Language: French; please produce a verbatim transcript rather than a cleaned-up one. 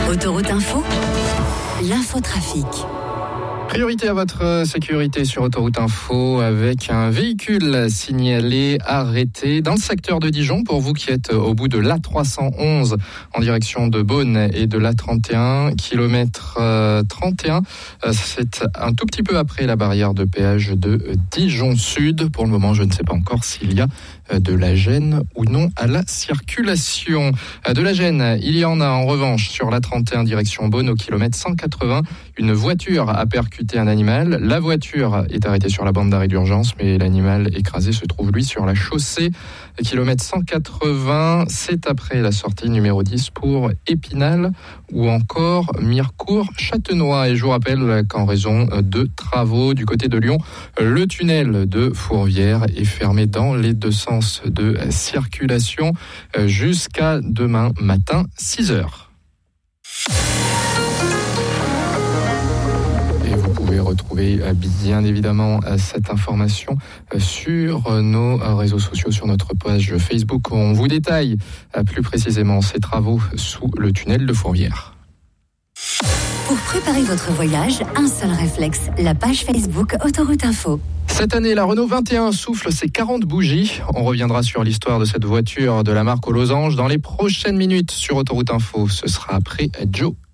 Autoroute Info, l'infotrafic. Priorité à votre sécurité sur Autoroute Info avec un véhicule signalé arrêté dans le secteur de Dijon. Pour vous qui êtes au bout de l'A trois cent onze en direction de Beaune et de l'A trente et un, kilomètre trente et un, c'est un tout petit peu après la barrière de péage de Dijon Sud. Pour le moment, je ne sais pas encore s'il y a de la gêne ou non à la circulation. De la gêne, il y en a en revanche sur l'A trente et un direction Beaune au kilomètre cent quatre-vingts. Une voiture a percuté un animal. La voiture est arrêtée sur la bande d'arrêt d'urgence, mais l'animal écrasé se trouve lui sur la chaussée. Kilomètre cent quatre-vingts, c'est après la sortie numéro dix pour Épinal ou encore Mirecourt-Châtenois. Et je vous rappelle qu'en raison de travaux du côté de Lyon, le tunnel de Fourvière est fermé dans les deux sens de circulation jusqu'à demain matin, six heures. Vous pouvez retrouver bien évidemment cette information sur nos réseaux sociaux, sur notre page Facebook. On vous détaille plus précisément ces travaux sous le tunnel de Fourvière. Pour préparer votre voyage, un seul réflexe, la page Facebook Autoroute Info. Cette année, la Renault vingt et un souffle ses quarante bougies. On reviendra sur l'histoire de cette voiture de la marque aux losanges dans les prochaines minutes sur Autoroute Info. Ce sera après Joe.